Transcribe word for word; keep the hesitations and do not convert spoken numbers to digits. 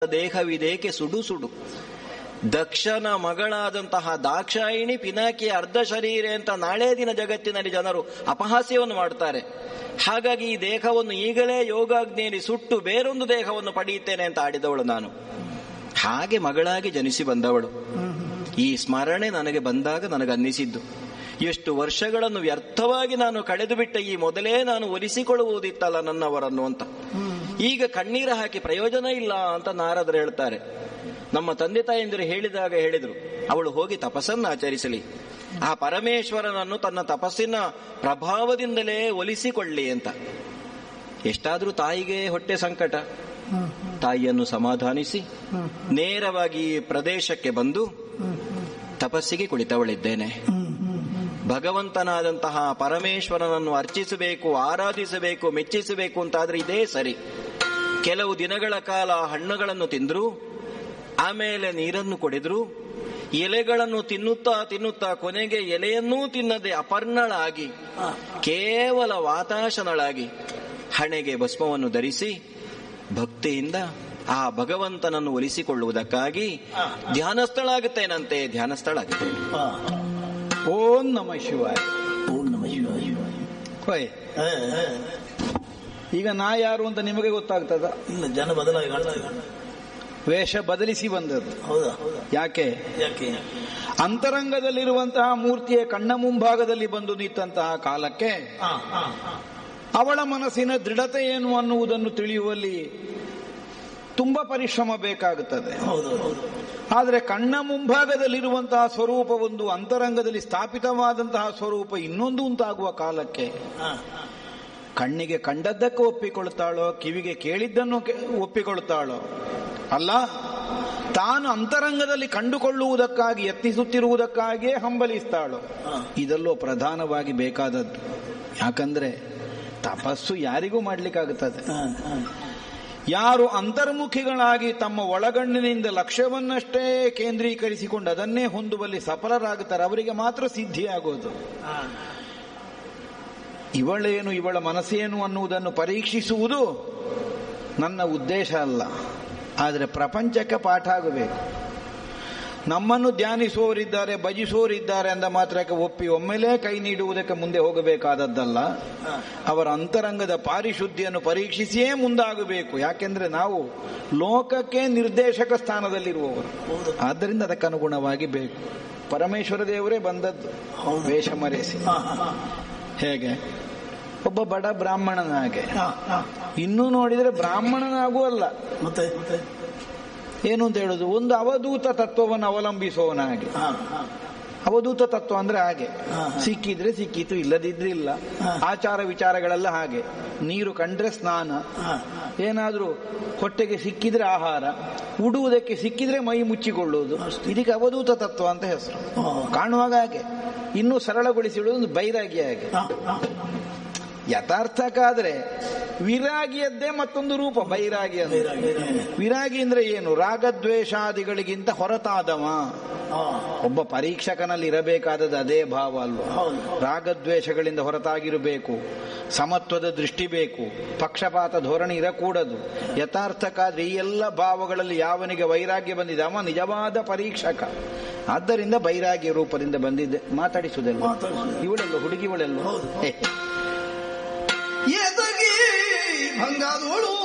ದೇಹವಿದೇಕೆ ಸುಡು ಸುಡು. ದಕ್ಷನ ಮಗಳಾದಂತಹ ದಾಕ್ಷಾಯಿಣಿ ಪಿನಾಕಿ ಅರ್ಧ ಶರೀರ ಅಂತ ನಾಳೆ ದಿನ ಜಗತ್ತಿನಲ್ಲಿ ಜನರು ಅಪಹಾಸ್ಯವನ್ನು ಮಾಡುತ್ತಾರೆ. ಹಾಗಾಗಿ ಈ ದೇಹವನ್ನು ಈಗಲೇ ಯೋಗಾಗ್ನಿಯಲ್ಲಿ ಸುಟ್ಟು ಬೇರೊಂದು ದೇಹವನ್ನು ಪಡೆಯುತ್ತೇನೆ ಅಂತ ಆಡಿದವಳು ನಾನು. ಹಾಗೆ ಮಗಳಾಗಿ ಜನಿಸಿ ಬಂದವಳು. ಈ ಸ್ಮರಣೆ ನನಗೆ ಬಂದಾಗ ನನಗನ್ನಿಸಿದ್ದು, ಎಷ್ಟು ವರ್ಷಗಳನ್ನು ವ್ಯರ್ಥವಾಗಿ ನಾನು ಕಳೆದು ಬಿಟ್ಟ, ಈ ಮೊದಲೇ ನಾನು ಒಲಿಸಿಕೊಳ್ಳುವುದಿತ್ತಲ್ಲ ನನ್ನವರನ್ನು ಅಂತ. ಈಗ ಕಣ್ಣೀರು ಹಾಕಿ ಪ್ರಯೋಜನ ಇಲ್ಲ ಅಂತ ನಾರದರು ಹೇಳ್ತಾರೆ. ನಮ್ಮ ತಂದೆ ತಾಯಂದಿರು ಹೇಳಿದಾಗ ಹೇಳಿದರು, ಅವಳು ಹೋಗಿ ತಪಸ್ಸನ್ನು ಆಚರಿಸಲಿ, ಆ ಪರಮೇಶ್ವರನನ್ನು ತನ್ನ ತಪಸ್ಸಿನ ಪ್ರಭಾವದಿಂದಲೇ ಒಲಿಸಿಕೊಳ್ಳಿ ಅಂತ. ಎಷ್ಟಾದ್ರೂ ತಾಯಿಗೆ ಹೊಟ್ಟೆ ಸಂಕಟ. ತಾಯಿಯನ್ನು ಸಮಾಧಾನಿಸಿ ನೇರವಾಗಿ ಪ್ರದೇಶಕ್ಕೆ ಬಂದು ತಪಸ್ಸಿಗೆ ಕುಳಿತವಳಿದ್ದೇನೆ. ಭಗವಂತನಾದಂತಹ ಪರಮೇಶ್ವರನನ್ನು ಅರ್ಚಿಸಬೇಕು, ಆರಾಧಿಸಬೇಕು, ಮೆಚ್ಚಿಸಬೇಕು ಅಂತಾದ್ರೆ ಇದೇ ಸರಿ. ಕೆಲವು ದಿನಗಳ ಕಾಲ ಹಣ್ಣುಗಳನ್ನು ತಿಂದ್ರು, ಆಮೇಲೆ ನೀರನ್ನು ಕುಡಿದ್ರು, ಎಲೆಗಳನ್ನು ತಿನ್ನುತ್ತಾ ತಿನ್ನುತ್ತಾ ಕೊನೆಗೆ ಎಲೆಯನ್ನೂ ತಿನ್ನದೆ ಅಪರ್ಣಳಾಗಿ ಕೇವಲ ವಾತಾಶನಳಾಗಿ ಹಣೆಗೆ ಭಸ್ಮವನ್ನು ಧರಿಸಿ ಭಕ್ತಿಯಿಂದ ಆ ಭಗವಂತನನ್ನು ಒಲಿಸಿಕೊಳ್ಳುವುದಕ್ಕಾಗಿ ಧ್ಯಾನಸ್ಥಳಾಗುತ್ತೇನಂತೆ. ಧ್ಯಾನಸ್ಥಳಾಗುತ್ತೇನೆ. ಓಂ ನಮ ಶಿವಾಯ. ಓಂ ನಮ ಶಿವಾಯ. ಹೋಯ್, ಈಗ ನಾ ಯಾರು ಅಂತ ನಿಮಗೆ ಗೊತ್ತಾಗ್ತದ? ಇಲ್ಲ, ಜನ ಬದಲಾಗಿ ವೇಷ ಬದಲಿಸಿ ಬಂದದ್ದು. ಹೌದಾ? ಯಾಕೆ? ಯಾಕೆ? ಅಂತರಂಗದಲ್ಲಿರುವಂತಹ ಮೂರ್ತಿಯ ಕಣ್ಣ ಮುಂಭಾಗದಲ್ಲಿ ಬಂದು ನಿಂತಹ ಕಾಲಕ್ಕೆ ಅವಳ ಮನಸ್ಸಿನ ದೃಢತೆ ಏನು ಅನ್ನುವುದನ್ನು ತಿಳಿಯುವಲ್ಲಿ ತುಂಬಾ ಪರಿಶ್ರಮ ಬೇಕಾಗುತ್ತದೆ. ಆದರೆ ಕಣ್ಣ ಮುಂಭಾಗದಲ್ಲಿರುವಂತಹ ಸ್ವರೂಪ ಒಂದು, ಅಂತರಂಗದಲ್ಲಿ ಸ್ಥಾಪಿತವಾದಂತಹ ಸ್ವರೂಪ ಇನ್ನೊಂದು ಉಂಟಾಗುವ ಕಾಲಕ್ಕೆ ಕಣ್ಣಿಗೆ ಕಂಡದ್ದಕ್ಕೆ ಒಪ್ಪಿಕೊಳ್ತಾಳೋ, ಕಿವಿಗೆ ಕೇಳಿದ್ದನ್ನು ಒಪ್ಪಿಕೊಳ್ತಾಳೋ ಅಲ್ಲ, ತಾನು ಅಂತರಂಗದಲ್ಲಿ ಕಂಡುಕೊಳ್ಳುವುದಕ್ಕಾಗಿ ಯತ್ನಿಸುತ್ತಿರುವುದಕ್ಕಾಗಿಯೇ ಹಂಬಲಿಸ್ತಾಳೋ. ಇದೆಲ್ಲೋ ಪ್ರಧಾನವಾಗಿ ಬೇಕಾದದ್ದು. ಯಾಕಂದ್ರೆ ತಪಸ್ಸು ಯಾರಿಗೂ ಮಾಡ್ಲಿಕ್ಕಾಗುತ್ತದೆ. ಯಾರು ಅಂತರ್ಮುಖಿಗಳಾಗಿ ತಮ್ಮ ಒಳಗಣ್ಣಿನಿಂದ ಲಕ್ಷ್ಯವನ್ನಷ್ಟೇ ಕೇಂದ್ರೀಕರಿಸಿಕೊಂಡು ಅದನ್ನೇ ಹೊಂದುವಲ್ಲಿ ಸಫಲರಾಗುತ್ತಾರೆ, ಅವರಿಗೆ ಮಾತ್ರ ಸಿದ್ಧಿಯಾಗೋದು. ಇವಳೇನು, ಇವಳ ಮನಸ್ಸೇನು ಅನ್ನುವುದನ್ನು ಪರೀಕ್ಷಿಸುವುದು ನನ್ನ ಉದ್ದೇಶ ಅಲ್ಲ. ಆದರೆ ಪ್ರಪಂಚಕ್ಕೆ ಪಾಠ ಆಗಬೇಕು. ನಮ್ಮನ್ನು ಧ್ಯಾನಿಸುವವರಿದ್ದಾರೆ, ಭಜಿಸುವವರಿದ್ದಾರೆ ಅಂದ ಮಾತ್ರಕ್ಕೆ ಒಪ್ಪಿ ಒಮ್ಮೆಲೇ ಕೈ ನೀಡುವುದಕ್ಕೆ ಮುಂದೆ ಹೋಗಬೇಕಾದದ್ದಲ್ಲ. ಅವರ ಅಂತರಂಗದ ಪಾರಿಶುದ್ಧಿಯನ್ನು ಪರೀಕ್ಷಿಸಿಯೇ ಮುಂದಾಗಬೇಕು. ಯಾಕೆಂದ್ರೆ ನಾವು ಲೋಕಕ್ಕೆ ನಿರ್ದೇಶಕ ಸ್ಥಾನದಲ್ಲಿರುವವರು. ಆದ್ದರಿಂದ ಅದಕ್ಕೆ ಅನುಗುಣವಾಗಿ ಬೇಕು. ಪರಮೇಶ್ವರ ದೇವರೇ ಬಂದದ್ದು ವೇಷ ಮರೆಸಿ. ಹೇಗೆ? ಒಬ್ಬ ಬಡ ಬ್ರಾಹ್ಮಣನ ಹಾಗೆ. ಇನ್ನೂ ನೋಡಿದರೆ ಬ್ರಾಹ್ಮಣನಾಗೂ ಅಲ್ಲ, ಮತ್ತೆ ಏನು ಅಂತ ಹೇಳುದು, ಒಂದು ಅವಧೂತ ತತ್ವವನ್ನು ಅವಲಂಬಿಸುವವನ ಹಾಗೆ. ಅವಧೂತ ತತ್ವ ಅಂದ್ರೆ ಹಾಗೆ, ಸಿಕ್ಕಿದ್ರೆ ಸಿಕ್ಕಿತು, ಇಲ್ಲದಿದ್ರೆ ಇಲ್ಲ. ಆಚಾರ ವಿಚಾರಗಳೆಲ್ಲ ಹಾಗೆ. ನೀರು ಕಂಡ್ರೆ ಸ್ನಾನ, ಏನಾದ್ರೂ ಹೊಟ್ಟೆಗೆ ಸಿಕ್ಕಿದ್ರೆ ಆಹಾರ, ಉಡುವುದಕ್ಕೆ ಸಿಕ್ಕಿದ್ರೆ ಮೈ ಮುಚ್ಚಿಕೊಳ್ಳುವುದು. ಇದಕ್ಕೆ ಅವಧೂತ ತತ್ವ ಅಂತ ಹೆಸರು. ಕಾಣುವಾಗ ಹಾಗೆ, ಇನ್ನೂ ಸರಳಗೊಳಿಸಿಡುವುದು ಬೈರಾಗಿ ಹಾಗೆ. ಯಥಾರ್ಥಕ್ಕಾದ್ರೆ ವಿರಾಗಿಯದ್ದೇ ಮತ್ತೊಂದು ರೂಪ ಬೈರಾಗಿ. ಅಂದ್ರೆ ವಿರಾಗಿ ಅಂದ್ರೆ ಏನು? ರಾಗದ್ವೇಷಾದಿಗಳಿಗಿಂತ ಹೊರತಾದವ. ಒಬ್ಬ ಪರೀಕ್ಷಕನಲ್ಲಿ ಇರಬೇಕಾದದ್ದು ಅದೇ ಭಾವ ಅಲ್ವಾ? ರಾಗದ್ವೇಷಗಳಿಂದ ಹೊರತಾಗಿರಬೇಕು, ಸಮತ್ವದ ದೃಷ್ಟಿ ಬೇಕು, ಪಕ್ಷಪಾತ ಧೋರಣೆ ಇರಕೂಡದು. ಯಥಾರ್ಥಕ್ಕಾದ್ರೆ ಈ ಎಲ್ಲ ಭಾವಗಳಲ್ಲಿ ಯಾವನಿಗೆ ವೈರಾಗ್ಯ ಬಂದಿದೆ ಅವ ನಿಜವಾದ ಪರೀಕ್ಷಕ. ಆದ್ದರಿಂದ ಬೈರಾಗ್ಯ ರೂಪದಿಂದ ಬಂದಿದ್ದೆ. ಮಾತಾಡಿಸುವುದೆಲ್ಲ ಇವಳೆಲ್ಲ ಹುಡುಗಿವಳೆಲ್ಲ ಎದಗಿ ಭಂಗಾದೋಳು